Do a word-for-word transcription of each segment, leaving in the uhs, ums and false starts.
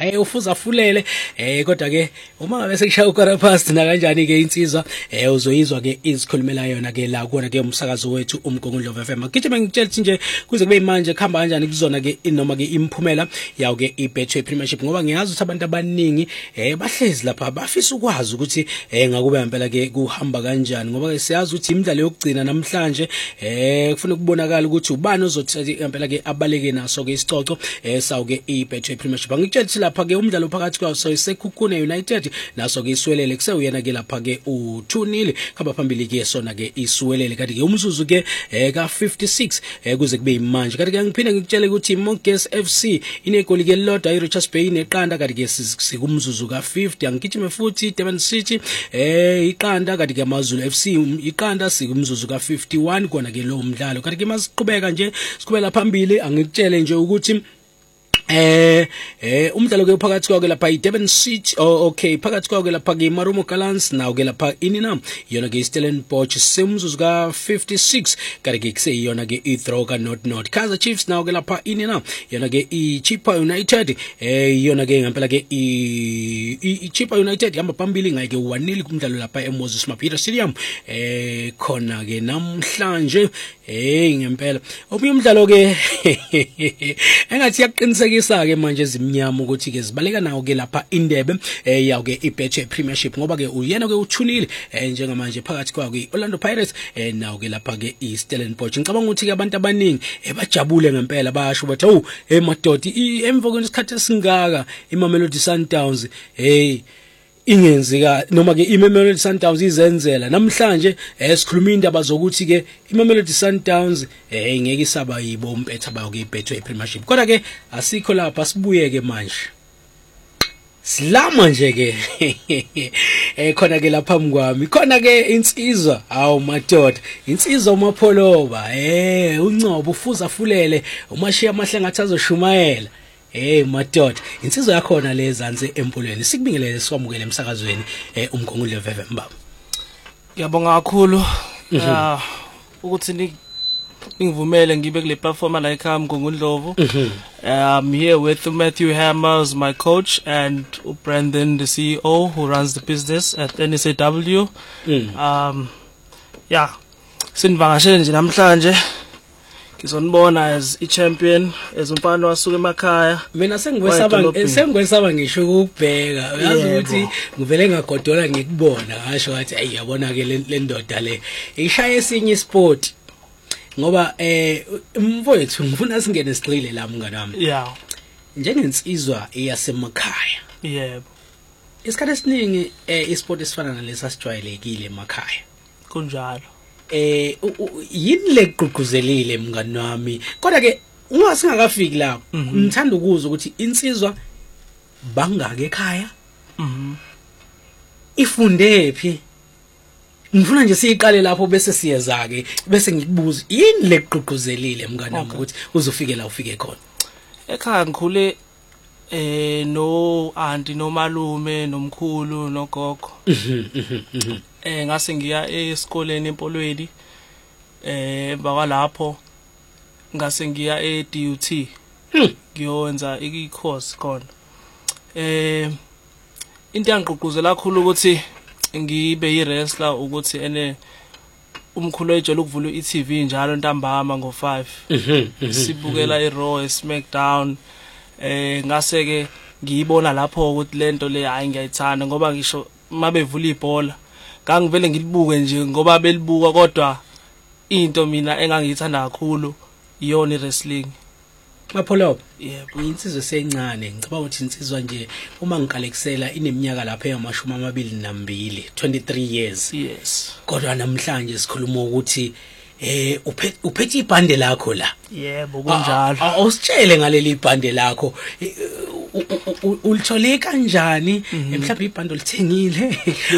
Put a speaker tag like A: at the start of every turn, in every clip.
A: hayi ufuza fulele eh kodwa ke uma ngabe sekushaya ukora past na kanjani ke insizwa eh uzoyizwa ke izikhulumela yona ke la kuona ke umsakazo wethu umgungundlovu F M. Ngithe mengitshela nje kuze kube manje khamba kanjani kuzona ke inoma ke imphumela yawo ke iBetway Premiership ngoba ngiyazi ukuthi abantu abaningi eh bahlezi lapha bafisa ukwazi ukuthi eh ngakube ngempela ke kuhamba kanjani ngoba ke siyazi ukuthi imidlalo yokugcina namhlanje eh kufuna ukubonakala ukuthi ubani ozothi ngempela ke abaleke naso ke isicoco eh sawo ke iBetway Premiership. Ngitshela ukuthi lapha ke umdlalo phakathi kwaso iseKhukhune United naso ke iswelele kuseyena ke lapha ke u two nil khamba phambili ke sona ke iswelele kanti ke umzuzu ke eh ka fifty-six eh kuze kube imanje kanti ke ngiphinde ngikutshele ukuthi Monkeys F C inegoli ke lodwa iRichards Bay neqanda kanti ke sikumzuzu ka fifty. Angigijime futhi Durban City eh iqanda kanti ke AmaZulu F C iqanda sikumzuzu ka fifty-one kona ke lo mdlalo kanti ke masiqhubeka nje siqhubela phambili angikutshele nje ukuthi eh eh umdlalo ke phakathi kwake lapha iDurban City oh okay phakathi kwake lapha ke Marumo Gallants nawo ke lapha inina yona ke Stellenbosch semzuzu ka fifty-six kanti ke kuseyona ke iDraw ka North North Kaizer Chiefs nawo ke lapha inina yona ke iChippa United eh yona ke ngempela ke iChippa United yamba phambili ngeke one nil kumdlalo lapha eMoses Mabhida Stadium eh khona ke namhlanje eh ngempela omunye umdlalo ke engathi yaqinisekisa ke manje ezimnyama ukuthi ke zibaleka nawo ke lapha indebe eh yawo ke iBetway Premiership ngoba ke uyena ke uthunile eh njengamanje phakathi kwake iOrlando Pirates eh nawo ke lapha ke iStellenbosch. Ngicabanga ukuthi ke abantu abaningi ebajabule ngempela basho bathi awu emadodi emva kwesikhathi esingaka iMamelodi Sundowns hey ingenzeka noma ke iMamelodi Sundowns izenzela namhlanje esikhuluma indaba zokuthi ke iMamelodi Sundowns eh ngeke isaba yibo umpetha bayo ke iBetway Premiership kodwa ke asikho lapha sibuye ke manje silama nje ke eh khona ke lapha mkwami khona ke insizwa awu madoda insizwa uMapholoba eh uncobo ufuza fulele umashiya amahle ngathi azoshumayela eh madoda insizwa yakhona lezansi empolweni sikubingelele sikwamukele emsakazweni eh umgungundlovu F M baba.
B: Ngiyabonga kakhulu ukuthi ngivumele ngibe kule platform la ekhaya umgungundlovu. I'm here with Matthew Hammers, my coach, and Brandon, the C E O who runs the business at N S A W. Um yeah sinivakashele nje namhlanje ngizonibona as i champion as umfana wasuka emakhaya.
A: Mina sengwesaba sengwesaba ngisho ukubheka uyazi ukuthi ngivele ngagodola ngikubona ngasho ngathi hey yabona ke le ndoda le ishaya esinye sport ngoba eh mfowethu ngifuna singene sigcile la mngani wami.
B: Yeah.
A: Njengensizwa eyasemakhaya.
B: Yebo.
A: Isikhathi esiningi eh isport esifana nalesa sijwayelekile emakhaya.
B: Kunjalo.
A: Eh yini leqhuquzelile mngani wami kodwa ke uma singakafiki la ngithanda ukuzwa ukuthi insizwa bangake ekhaya
B: mhm
A: ifunde phi ngifuna nje siyiqale lapho bese siyeza ke bese ngikubuza yini leqhuquzelile mngani wami ukuthi uzofike la ufike khona
B: ekhaya ngikhule eh no auntie no malume nomkhulu nogogo eh ngase ngiya esikoleni empolweni eh bakalapho ngase ngiya e D U T ngiyowenza i-course khona eh into yangiqhuquzela kakhulu ukuthi ngibe yi-wrestler ukuthi ene umkhulu ejele ukuvula i-T V njalo ntambama ngo five sibukela i-Raw iSmackDown eh ngase ke ngiyibona lapho ukuthi lento le hayi ngiyayithanda ngoba ngisho mabevula ibhola ngangivele ngilibuke nje ngoba belibuka kodwa into mina engangiyithanda kakhulu iyona i-wrestling.
A: Mapholoba
B: yebo
A: insizwe sencane ngicabanga ukuthi insizwa nje uma ngikalekisela ineminyaka lapha eyamashumi amabili nambili twenty-three years.
B: Yes.
A: Kodwa namhlanje sikhuluma ukuthi eh uphethe ibhande lakho la.
B: Yebo kunjalo.
A: Awusitshele ngaleli ibhande lakho ulithole kanjani mhlawumbe ibhande olithengile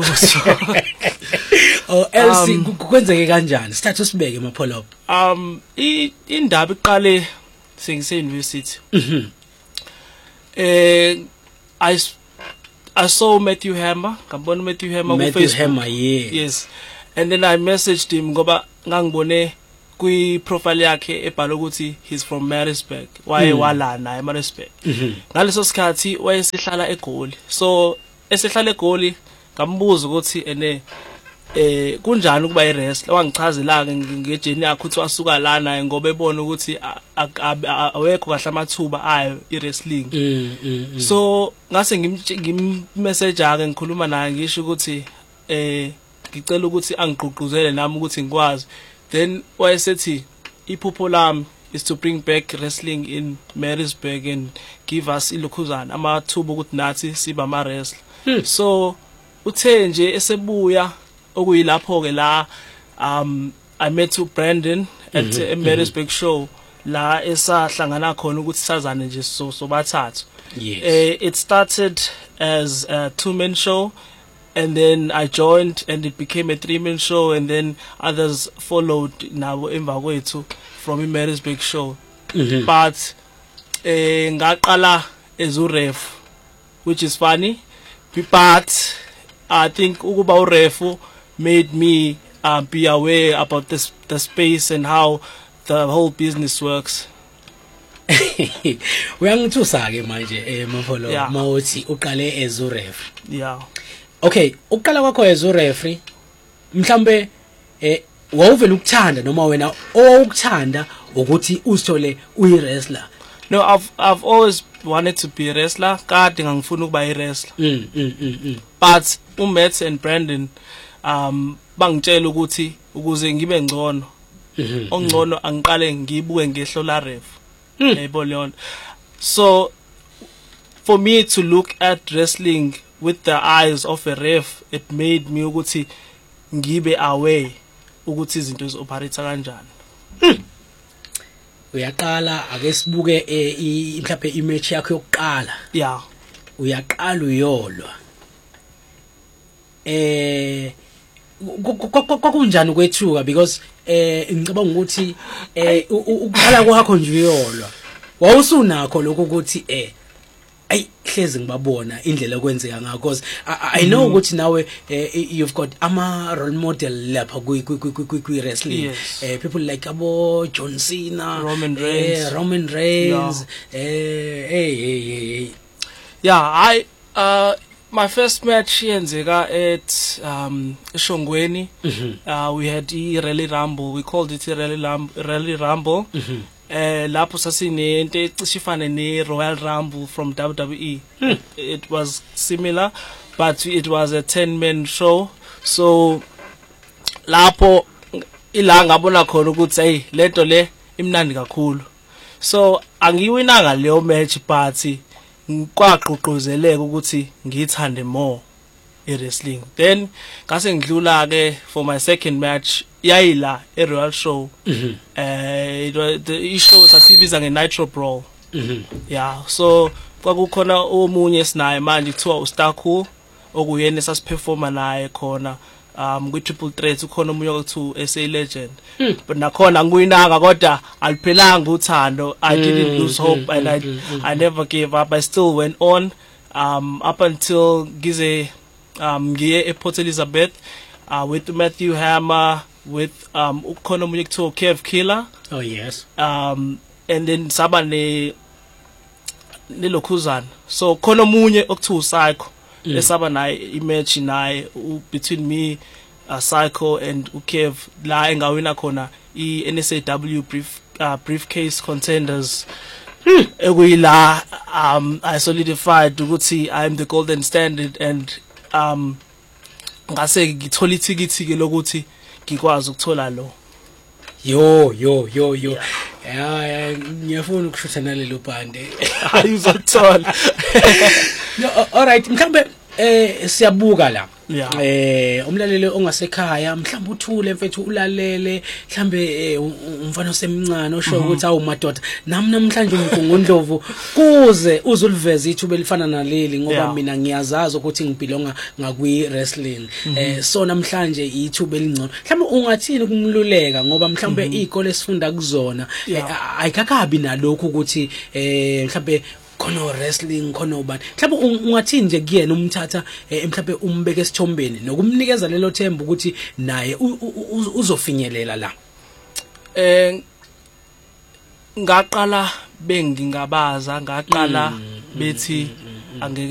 A: oh else kwenzeke kanjani sithathe sibeke Mapholoba.
B: Um indaba iqale sengise university.
A: Mhm.
B: Eh I I saw Matthew Hammer, ngabona Matthew Hammer ku Facebook.
A: Matthew Hammer, yeah.
B: Yes. And then I messaged him ngoba ngangibone kwi profile yakhe ebhala ukuthi he's from Maritzburg waye wala naye eMaritzburg ngaleso sikhathi wayesihlala eGoli so esihlala eGoli ngambuza ukuthi ene eh kunjani ukuba iwrestler wangichazela ke ngejeni yakhe uthi wasuka la naye ngoba ebona ukuthi awekho kahle amathuba ayo iwrestling so ngase ngimessage ake ngikhuluma naye ngisho ukuthi eh ngicela ukuthi angigqugquzele nami ukuthi ngikwazi then wayesethi iphupho lami is to bring back wrestling in Maritzburg and give us ilokhuzana amathuba ukuthi nathi siba ama wrestler so uthe nje esebuya okuyilapho ke la um I met to Brandon at mm -hmm, a Maritzburg mm -hmm. show la esahlangana khona ukuthi sazane nje so sobathathu
A: yes
B: uh, it started as a two man show and then I joined and it became a three man show and then others followed nabo emva kwethu from a Maritzburg show
A: mm -hmm.
B: but eh ngaqala as a ref which is funny but I think ukuba urefu made me uh, be aware about this the space and how the whole business works.
A: Uyangithusa ke manje eh Mafolo
B: Yeah.
A: mawuthi uqale as a ref.
B: Yeah.
A: Okay, uqala kwakho as a referee mhlambe eh wawuvela ukuthanda noma wena owukuthanda ukuthi usithole uyi wrestler.
B: No, I've I've always wanted to be a wrestler. Kade ngangifuna ukuba i wrestler.
A: Mm mm mm. mm.
B: But uMatt and Brandon um bangitshela ukuthi ukuze ngibe ngcono
A: Mhm.
B: ongcono angiqale ngibuke ngehlo la ref.
A: Mm.
B: Yebo leon. So for me to look at wrestling with the eyes of a ref, it made me ukuthi ngibe aware ukuthi izinto ezoperate kanjani.
A: Uyaqala ake sibuke mhlawumbe imatch yakho yokuqala.
B: Yeah.
A: Uyaqala uyolwa. Eh kwakunjani kwethuka because eh ngicabanga ukuthi eh ukuqala kwakho nje uyolwa. Wawusunakho lokho ukuthi eh ay hlezi ngibabona indlela okwenzeka ngakho because I know ukuthi nawe you've got ama role model lapha kwi kwi wrestling eh people like abo John Cena,
B: Roman Reigns,
A: Roman Reigns eh hey hey
B: yeah I uh my first match yenzeka at um eShongweni. uh we had the Rally Rumble, we called it Rally Rumble, Rally Rumble. Eh lapho sasinento ecishifana ne Royal Rumble from W W E.
A: Hmm.
B: It was similar but it was a ten man show. So lapho ila ngabona khona ukuthi hey lento le imnandi kakhulu. So angiwinanga leyo match but ngikwaqhuqhuzeleka ukuthi ngithande more e wrestling. Then ngase ngidlula ke for my second match yayila e Royal show.
A: Mhm.
B: Eh it was the show sasibiza nge Nitro Brawl.
A: Mhm.
B: Yeah, so kwakukhona omunye sinaye manje kuthiwa uStarcool okuyena esasiperforma naye khona um kwi Triple Threat ukhona umunye okuthiwa S A Legend.
A: Mm.
B: But nakhona nguyinanga kodwa aliphelanga uthando. I didn't lose hope and I I never gave up. I still went on um up until gize um ngiye e Port Elizabeth uh with Matthew Hammer, with um ukhona umunye kuthiwa Kev Killer.
A: Oh yes.
B: Um and then saba ne nelokhuzana. So khona omunye okuthiwa Psycho esaba naye imatch naye between me uh, Psycho and uKev la engawina khona i N S A W brief uh, briefcase contenders. Ekuyila um I solidified ukuthi I am the golden standard and um ngase ngithola ithikithi ke lokuthi ngikwazi ukuthola lo.
A: Yo yo yo yo. Yeah, ngiyafuna ukushutha nalelo bhande.
B: Ayizothola.
A: No, all right, mhlambe eh siyabuka la.
B: Yeah.
A: Eh umlaleli ongasekhaya mhlawumbe uthule mfethu ulalele mhlambe umfana osemncane osho ukuthi awu madoda nami namhlanje umgungundlovu kuze uzuliveza ithuba elifana naleli ngoba mina ngiyazazi ukuthi ngibelonga ngakwi wrestling. Eh so namhlanje ithuba elingcono mhlawumbe ungathini kumluleka ngoba mhlawumbe izikole esifunda kuzona ayikakabi nalokho ukuthi eh mhlawumbe khona wrestling khona ubani mhlawumbe ungathini nje kuyena umthatha mhlawumbe umbeke esithombeni nokumnikeza lelo themba ukuthi naye uzofinyelela la.
B: eh ngaqala bengingabaza ngaqala bethi angeke